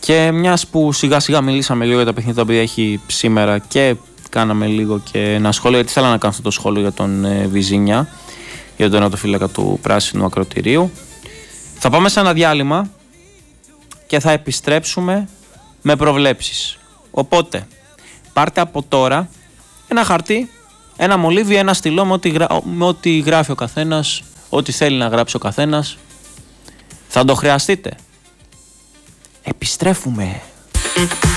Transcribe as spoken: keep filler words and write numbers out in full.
Και μιας που σιγά σιγά μιλήσαμε λίγο για τα παιχνίδια τα οποία έχει σήμερα και κάναμε λίγο και ένα σχόλιο, γιατί θέλω να κάνω αυτό το σχόλιο για τον ε, Βιζίνια, για τον τερματοφύλακα του Πράσινου Ακροτηρίου. Θα πάμε σε ένα διάλειμμα και θα επιστρέψουμε με προβλέψεις. Οπότε, πάρτε από τώρα ένα χαρτί, ένα μολύβι, ένα στυλό με ό,τι, γρα... με ό,τι γράφει ο καθένας, ό,τι θέλει να γράψει ο καθένας. Θα το χρειαστείτε. Επιστρέφουμε.